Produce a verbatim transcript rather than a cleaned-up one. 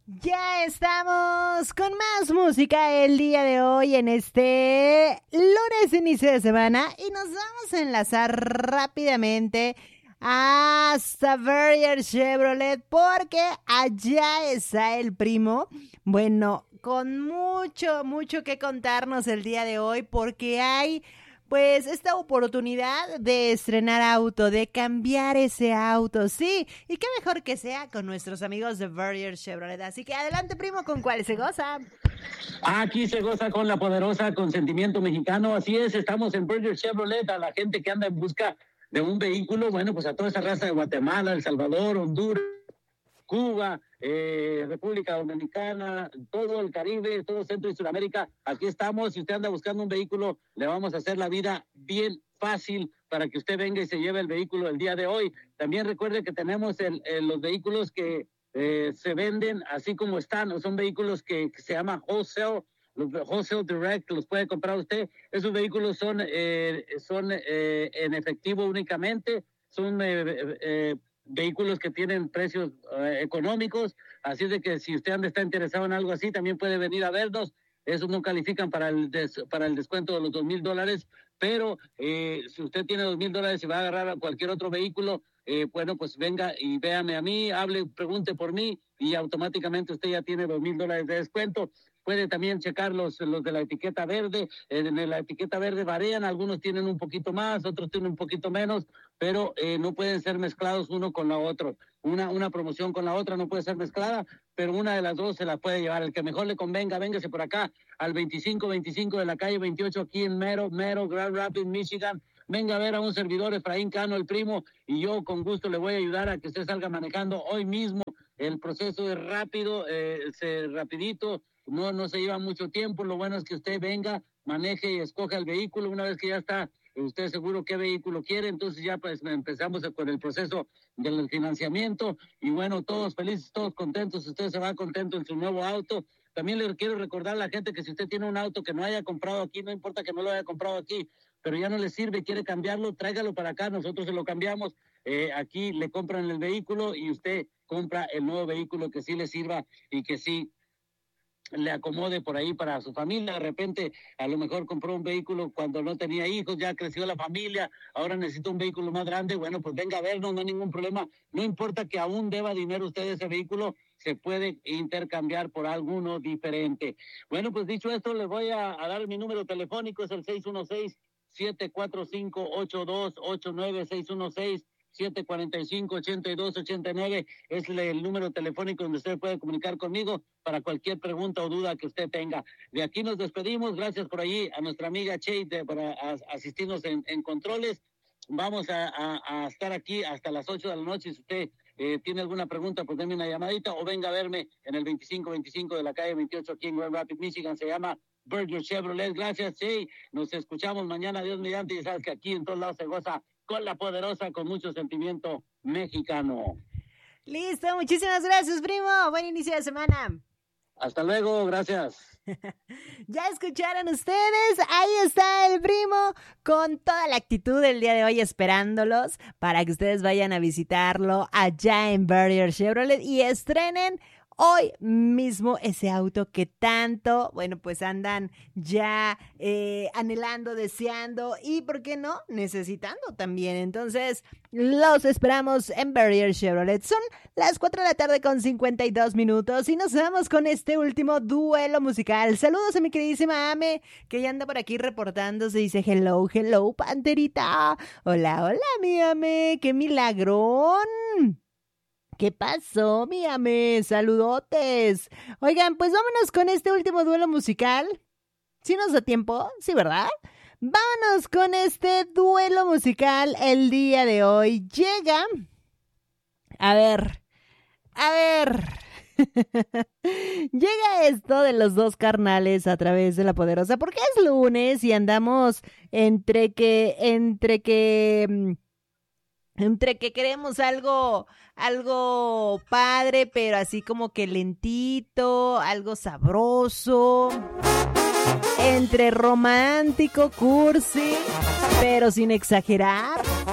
Ya estamos con más música el día de hoy en este lunes inicio de semana y nos vamos a enlazar rápidamente hasta Verrier Chevrolet porque allá está el primo. Bueno, con mucho, mucho que contarnos el día de hoy porque hay pues esta oportunidad de estrenar auto, de cambiar ese auto, sí, y qué mejor que sea con nuestros amigos de Verrier Chevrolet. Así que adelante, primo, ¿con cuál se goza? Aquí se goza con la poderosa consentimiento mexicano. Así es, estamos en Verrier Chevrolet. A la gente que anda en busca de un vehículo, bueno, pues a toda esa raza de Guatemala, El Salvador, Honduras, Cuba, eh, República Dominicana, todo el Caribe, todo Centro y Sudamérica. Aquí estamos. Si usted anda buscando un vehículo, le vamos a hacer la vida bien fácil para que usted venga y se lleve el vehículo el día de hoy. También recuerde que tenemos el, el, los vehículos que eh, se venden así como están. Son vehículos que, que se llaman wholesale, los wholesale direct, los puede comprar usted. Esos vehículos son, eh, son eh, en efectivo únicamente, son eh, eh, vehículos que tienen precios eh, económicos, así de que si usted anda está interesado en algo así, también puede venir a vernos. Esos no califican para el des, para el descuento de los dos mil dólares, pero eh, si usted tiene dos mil dólares y va a agarrar a cualquier otro vehículo, eh, bueno, pues venga y véame a mí, hable, pregunte por mí y automáticamente usted ya tiene dos mil dólares de descuento. Puede también checar los, los de la etiqueta verde. En la etiqueta verde varían, algunos tienen un poquito más, otros tienen un poquito menos, pero eh, no pueden ser mezclados uno con la otra. Una, una promoción con la otra no puede ser mezclada, pero una de las dos se la puede llevar. El que mejor le convenga, véngase por acá al veinticinco veinticinco de la calle veintiocho aquí en Mero, Mero, Grand Rapids, Michigan. Venga a ver a un servidor, Efraín Cano, el primo, y yo con gusto le voy a ayudar a que usted salga manejando hoy mismo. El proceso es rápido, eh, se, rapidito, no, no se lleva mucho tiempo. Lo bueno es que usted venga, maneje y escoja el vehículo. Una vez que ya está usted seguro qué vehículo quiere, entonces ya pues empezamos con el proceso del financiamiento y bueno, todos felices, todos contentos, usted se va contento en su nuevo auto. También le quiero recordar a la gente que si usted tiene un auto que no haya comprado aquí, no importa que no lo haya comprado aquí, pero ya no le sirve, quiere cambiarlo, tráigalo para acá, nosotros se lo cambiamos, eh, aquí le compran el vehículo y usted compra el nuevo vehículo que sí le sirva y que sí le acomode por ahí para su familia. De repente a lo mejor compró un vehículo cuando no tenía hijos, ya creció la familia, ahora necesita un vehículo más grande. Bueno, pues venga a vernos, no hay ningún problema, no importa que aún deba dinero usted ese vehículo, se puede intercambiar por alguno diferente. Bueno, pues dicho esto, les voy a, a dar mi número telefónico, es el seis uno seis, siete cuatro cinco, ocho dos ocho nueve, seis uno seis, siete cuatro cinco, ocho dos ocho nueve, es el número telefónico donde usted puede comunicar conmigo para cualquier pregunta o duda que usted tenga. De aquí nos despedimos, gracias por allí a nuestra amiga Cheite para a, asistirnos en, en controles. Vamos a, a, a estar aquí hasta las ocho de la noche. Si usted eh, tiene alguna pregunta, pues denme una llamadita o venga a verme en el veinticinco veinticinco de la calle veintiocho aquí en Grand Rapids, Michigan. Se llama Verrier Chevrolet. Gracias, Che. Nos escuchamos mañana, Dios mediante, y sabes que aquí en todos lados se goza con la poderosa, con mucho sentimiento mexicano. Listo, muchísimas gracias, primo. Buen inicio de semana. Hasta luego, gracias. Ya escucharon ustedes, ahí está el primo con toda la actitud del día de hoy esperándolos para que ustedes vayan a visitarlo allá en Verrier Chevrolet y estrenen hoy mismo ese auto que tanto, bueno, pues andan ya eh, anhelando, deseando y, ¿por qué no?, necesitando también. Entonces, los esperamos en Verrier Chevrolet. Son las cuatro de la tarde con cincuenta y dos minutos y nos vamos con este último duelo musical. Saludos a mi queridísima Ame, que ya anda por aquí reportándose. Dice, hello, hello, Panterita. Hola, hola, mi Ame, qué milagrón. ¿Qué pasó, mi ame? Saludotes. Oigan, pues vámonos con este último duelo musical. ¿Sí nos da tiempo? Sí, ¿verdad? Vámonos con este duelo musical el día de hoy. Llega... A ver... A ver... Llega esto de los dos carnales a través de la poderosa, porque es lunes y andamos entre que... Entre que... Entre que queremos algo, algo padre, pero así como que lentito, algo sabroso. Entre romántico, cursi, pero sin exagerar.